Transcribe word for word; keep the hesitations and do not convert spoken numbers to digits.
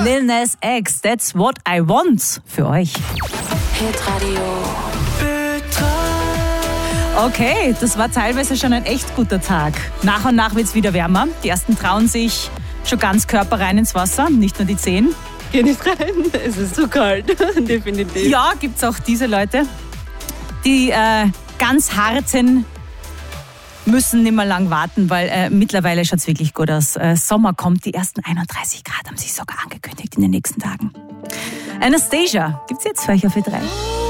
Lil Nas X, That's What I Want für euch. Hitradio. Okay, das war teilweise schon ein echt guter Tag. Nach und nach wird es wieder wärmer. Die ersten trauen sich schon ganz körperrein ins Wasser, nicht nur die Zehen. Geh nicht rein, es ist zu kalt, definitiv. Ja, gibt es auch diese Leute, die äh, ganz harten müssen nicht mehr lang warten, weil äh, mittlerweile schaut es wirklich gut aus. Äh, Sommer kommt, die ersten einunddreißig Grad haben sich sogar angekündigt in den nächsten Tagen. Anastasia, gibt's jetzt für euch auf E drei?